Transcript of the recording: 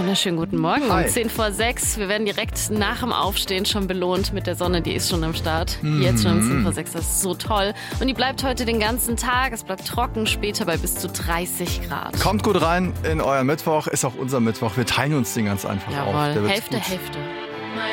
wunderschönen guten Morgen. Hi. Um 5:10. Wir werden direkt nach dem Aufstehen schon belohnt mit der Sonne. Die ist schon am Start. Jetzt schon um 5:10. Das ist so toll. Und die bleibt heute den ganzen Tag. Es bleibt trocken, später bei bis zu 30 Grad. Kommt gut rein in euren Mittwoch. Ist auch unser Mittwoch. Wir teilen uns den ganz einfach auf. Jawohl, Der wird Hälfte, gut. Hälfte.